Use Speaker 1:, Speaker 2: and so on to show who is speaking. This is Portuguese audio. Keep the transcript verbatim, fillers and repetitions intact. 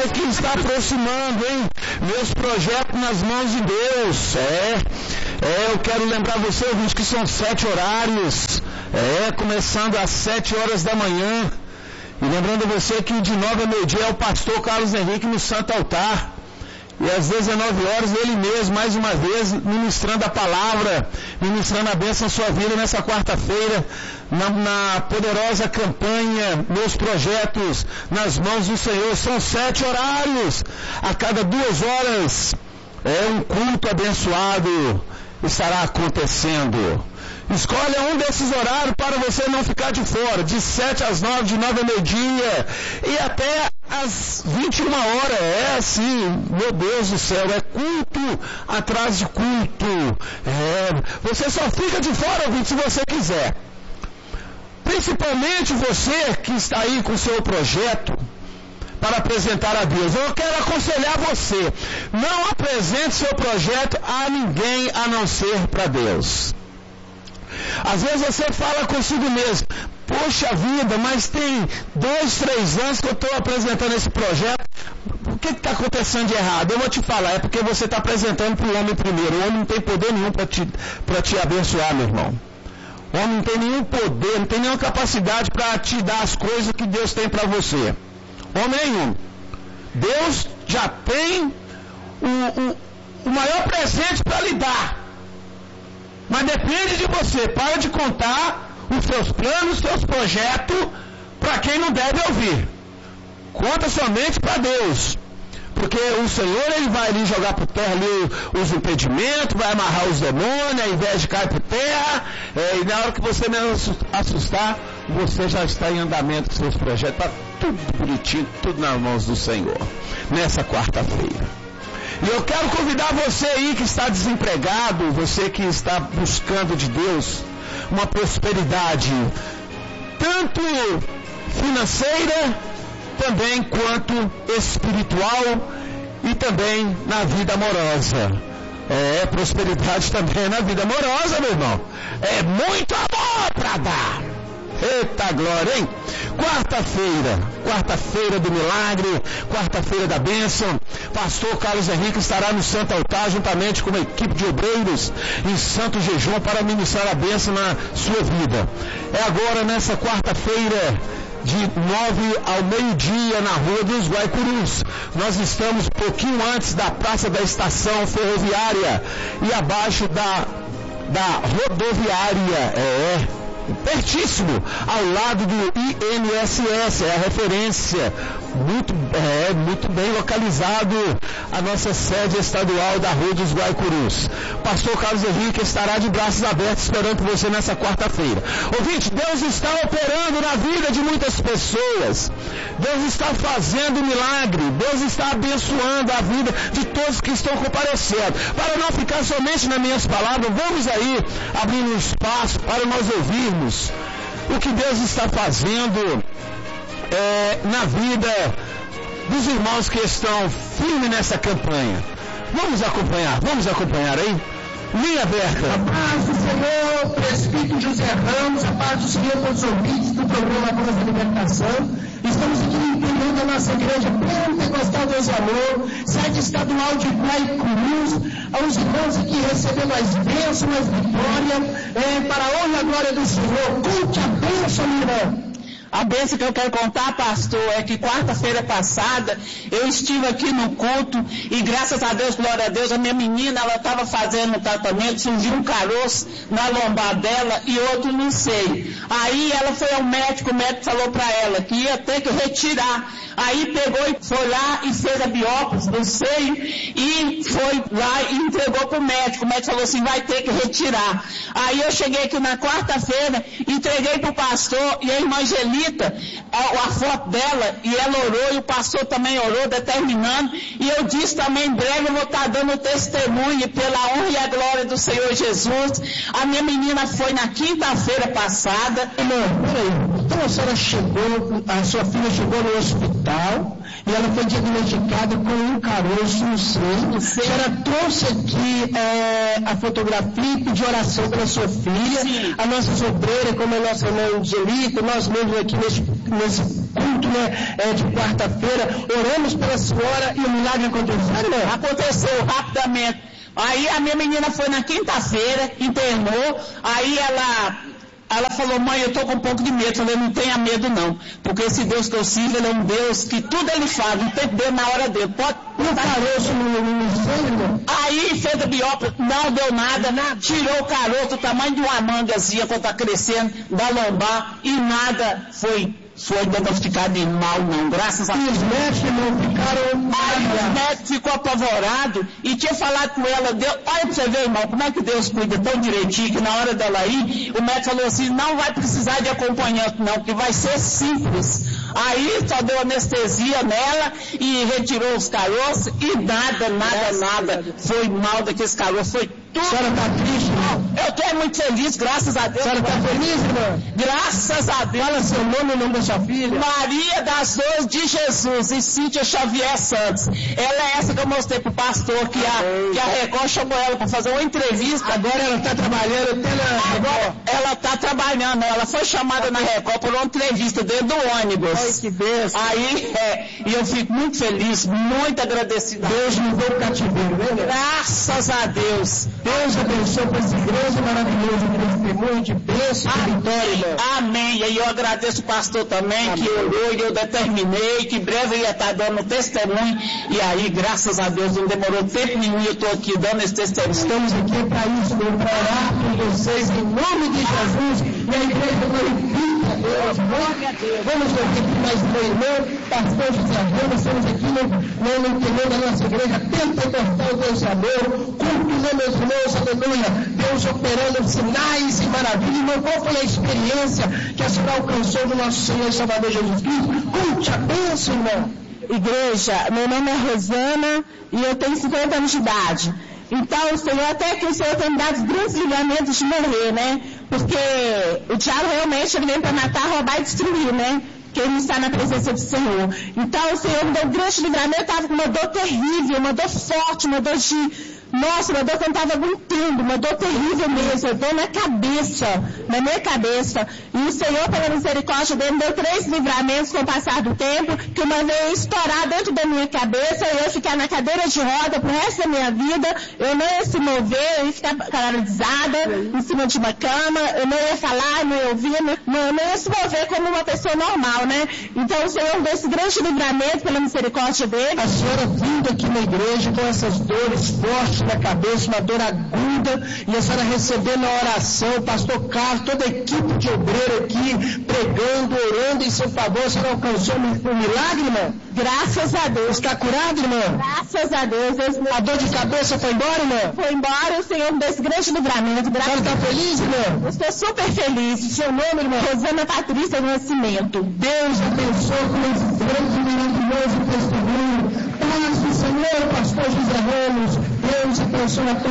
Speaker 1: dia que está aproximando, hein? Meus projetos nas mãos de Deus. É, é eu quero lembrar você, ouvinte, que são sete horários. É, começando às sete horas da manhã. E lembrando você que de nove a meio-dia é o pastor Carlos Henrique no Santo Altar. E às dezenove horas ele mesmo, mais uma vez, ministrando a palavra, ministrando a bênção à sua vida nessa quarta-feira, na, na poderosa campanha, meus projetos nas mãos do Senhor. São sete horários. A cada duas horas é um culto abençoado estará acontecendo. Escolha um desses horários para você não ficar de fora, de sete às nove, de nove ao meio-dia e até às vinte e uma horas. É assim, meu Deus do céu, é culto atrás de culto. É, você só fica de fora, ouvinte, se você quiser. Principalmente você que está aí com o seu projeto para apresentar a Deus. Eu quero aconselhar você, não apresente seu projeto a ninguém a não ser para Deus. Às vezes você fala consigo mesmo, poxa vida, mas tem dois, três anos que eu estou apresentando esse projeto, o que está acontecendo de errado? Eu vou te falar, é porque você está apresentando para o homem primeiro. O homem não tem poder nenhum para te, para te abençoar, meu irmão. O homem não tem nenhum poder, não tem nenhuma capacidade para te dar as coisas que Deus tem para você. Homem nenhum. Deus já tem o, o, o maior presente para lhe dar. Mas depende de você. Para de contar os seus planos, os seus projetos para quem não deve ouvir. Conta somente para Deus. Porque o Senhor, Ele vai ali jogar por terra ali os impedimentos, vai amarrar os demônios, ao invés de cair por terra, é, e na hora que você menos assustar, você já está em andamento com seus projetos. Está tudo bonitinho, tudo nas mãos do Senhor. Nessa quarta-feira. E eu quero convidar você aí que está desempregado, você que está buscando de Deus uma prosperidade, tanto financeira, também quanto espiritual e também na vida amorosa. É, prosperidade também na vida amorosa, meu irmão. É muito amor para dar. Eita glória, hein? Quarta-feira, quarta-feira do milagre, quarta-feira da bênção. Pastor Carlos Henrique estará no Santo Altar juntamente com uma equipe de obreiros em santo jejum para ministrar a bênção na sua vida. É agora nessa quarta-feira, de nove ao meio-dia, na Rua dos Guaicurus. Nós estamos um pouquinho antes da Praça da Estação Ferroviária e abaixo da, da rodoviária. É, pertíssimo, ao lado do I N S S, é a referência, muito, é, muito bem localizado a nossa sede estadual da Rua dos Guaicurus. Pastor Carlos Henrique estará de braços abertos esperando por você nessa quarta-feira. Ouvinte, Deus está operando na vida de muitas pessoas, Deus está fazendo milagre, Deus está abençoando a vida de todos que estão comparecendo. Para não ficar somente nas minhas palavras, vamos aí abrir um espaço para nós ouvirmos o que Deus está fazendo é, na vida dos irmãos que estão firmes nessa campanha. Vamos acompanhar, vamos acompanhar aí. Linha aberta.
Speaker 2: A paz do Senhor, presbítero José Ramos, a paz do Senhor para os ouvintes do programa Voz da Libertação. Estamos aqui no interior da nossa igreja Pentecostal Deus e Amor, sede estadual de Guaicurus, aos irmãos aqui recebendo as bênçãos, as vitórias, é, para a honra e a glória do Senhor. Curte a bênção, minha irmã.
Speaker 3: A bênção que eu quero contar, pastor, é que quarta-feira passada eu estive aqui no culto e graças a Deus, glória a Deus, a minha menina, ela estava fazendo um tratamento, surgiu um caroço na lombar dela e outro no seio. Aí ela foi ao médico, o médico falou para ela que ia ter que retirar. Aí pegou e foi lá e fez a biópsia do seio e foi lá e entregou para o médico. O médico falou assim, vai ter que retirar. Aí eu cheguei aqui na quarta-feira, entreguei para o pastor e a irmã Angelina, A, a foto dela, e ela orou, e o pastor também orou, determinando, e eu disse também, em breve eu vou estar dando testemunho pela honra e a glória do Senhor Jesus. A minha menina foi na quinta-feira passada.
Speaker 2: Irmã, peraí, então a senhora chegou, a sua filha chegou no hospital, e ela foi diagnosticada com um caroço no seio. A senhora trouxe aqui é, a fotografia e pediu oração pela sua filha.
Speaker 3: Sim.
Speaker 2: A nossa sobreira, como a nossa irmã Angelica, nós mesmos aqui nesse, nesse culto, né, é, de quarta-feira, oramos pela senhora e o milagre aconteceu, né?
Speaker 3: Aconteceu rapidamente. Aí a minha menina foi na quinta-feira, internou, aí ela... Ela falou, mãe, eu estou com um pouco de medo. Eu falei, não tenha medo não, porque esse Deus que eu sirvo, Ele é um Deus que tudo Ele faz, no tempo dele, na hora dele. Pode,
Speaker 2: não caroço no, no sangue?
Speaker 3: Aí fez a biópsia, não deu nada, nada, tirou o caroço, o tamanho de uma mangazinha quando está crescendo, da lombar, e nada foi, foi diagnosticado de mal não, graças a Deus.
Speaker 2: E os médicos não ficaram...
Speaker 3: Aí os médicos ficou apavorado e tinha falado com ela, Deus, olha pra você ver, irmão, como é que Deus cuida tão direitinho, que na hora dela ir, o médico falou assim, não vai precisar de acompanhante não, que vai ser simples. Aí só deu anestesia nela e retirou os caroços e nada, nada, nada foi mal daqueles caroços, foi tudo.
Speaker 2: A senhora está triste, irmão?
Speaker 3: Eu estou muito feliz, graças a Deus.
Speaker 2: A senhora está feliz, irmã?
Speaker 3: Graças a Deus.
Speaker 2: Fala seu nome e o nome da sua filha.
Speaker 3: Maria das Dores de Jesus e Cíntia Xavier Santos. Ela é essa que eu mostrei pro pastor, que a, que a Record chamou ela para fazer uma entrevista.
Speaker 2: Agora ela está trabalhando até na
Speaker 3: Agora ela está trabalhando, ela foi chamada na Record por uma entrevista dentro do ônibus.
Speaker 2: Ai, que bênção.
Speaker 3: Aí, é, e eu fico muito feliz, muito agradecida.
Speaker 2: Deus me deu cativeiro, né?
Speaker 3: Graças a Deus.
Speaker 2: Deus abençoe para essa igreja maravilhosa, que testemunho de bênção e vitória, irmão.
Speaker 3: Amém. E eu agradeço o pastor também, Amém. Que orou e eu determinei que em breve eu ia estar dando testemunho. E aí, graças a Deus, não demorou tempo nenhum e eu estou aqui dando esse testemunho.
Speaker 2: Estamos aqui para isso, para orar por vocês em nome de Jesus. E a igreja glorifica a Deus. Glória a Deus. Vamos ver aqui mais uma irmã, pastor José Ramos. Estamos aqui no, no, no interior da nossa igreja, Pentecostal Deus e Amor. Culto, né, meus irmãos? Aleluia, Deus operando sinais e maravilhas. Irmão, qual foi a experiência que a senhora alcançou do nosso Senhor e Salvador Jesus Cristo? Culte a bênção, irmão.
Speaker 4: Igreja, meu nome é Rosana e eu tenho cinquenta anos de idade. Então, o Senhor, até que o Senhor tem me dado grandes livramentos de morrer, né? Porque o diabo realmente ele vem para matar, roubar e destruir, né? Quem não está na presença do Senhor. Então, o Senhor me deu um grande livramento, eu estava com uma dor terrível, uma dor forte, uma dor de... Nossa, uma dor que eu não estava aguentando, uma dor terrível mesmo, dor na cabeça, na minha cabeça. E o Senhor, pela misericórdia dele, me deu três livramentos com o passar do tempo, que uma vez estourar dentro da minha cabeça, eu ia ficar na cadeira de roda pro resto da minha vida, eu não ia se mover, eu ia ficar paralisada em cima de uma cama, eu não ia falar, não ia ouvir, não, não, não ia se mover como uma pessoa normal, né? Então o Senhor me deu esse grande livramento pela misericórdia dele.
Speaker 2: A senhora vindo aqui na igreja com essas dores fortes na cabeça, uma dor aguda, e a senhora recebendo a oração, o pastor Carlos, toda a equipe de obreiro aqui, pregando, orando em seu favor, a senhora alcançou um milagre, irmão?
Speaker 4: Graças a Deus.
Speaker 2: Está curado, irmão?
Speaker 4: Graças a Deus. Deus
Speaker 2: a dor de cabeça foi embora, irmão?
Speaker 4: Foi embora, o Senhor me deu esse grande livramento.
Speaker 2: A senhora está feliz, irmão?
Speaker 4: Eu estou super feliz. Seu nome, irmão? Rosana Patrícia Nascimento.
Speaker 2: Deus abençoe com esse grande e maravilhoso testemunho. Paz do Senhor, pastor José Ramos. Deus abençoe a todos.